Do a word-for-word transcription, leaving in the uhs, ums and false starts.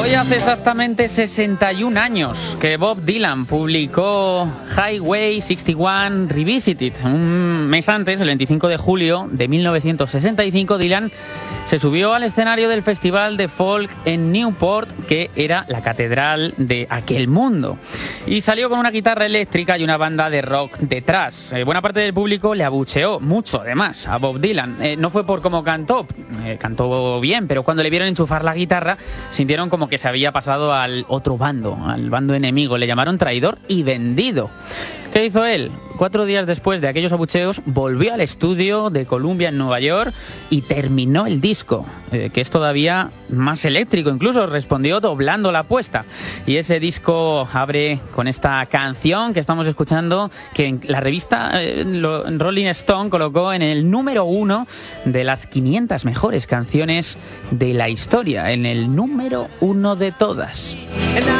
Hoy hace exactamente sesenta y un años que Bob Dylan publicó Highway sesenta y uno Revisited. Un mes antes, el veinticinco de julio de mil novecientos sesenta y cinco, Dylan se subió al escenario del Festival de Folk en Newport, que era la catedral de aquel mundo. Y salió con una guitarra eléctrica y una banda de rock detrás. Eh, buena parte del público le abucheó mucho, además, a Bob Dylan. Eh, no fue por cómo cantó, eh, cantó bien, pero cuando le vieron enchufar la guitarra, sintieron como que se había pasado al otro bando, al bando enemigo. Le llamaron traidor y vendido. ¿Qué hizo él? Cuatro días después de aquellos abucheos, volvió al estudio de Columbia en Nueva York y terminó el disco, eh, que es todavía más eléctrico, incluso respondió doblando la apuesta. Y ese disco abre con esta canción que estamos escuchando, que en la revista eh, Rolling Stone colocó en el número uno de las quinientas mejores canciones de la historia, en el número uno de todas.